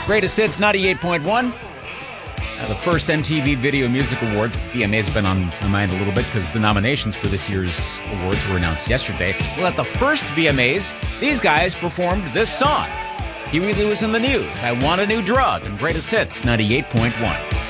Greatest Hits 98.1. The first MTV Video Music Awards. VMAs have been on my mind a little bit because the nominations for this year's awards were announced yesterday. Well, at the first VMAs, these guys performed this song. Huey Lewis and the News, I Want a New Drug, and Greatest Hits 98.1.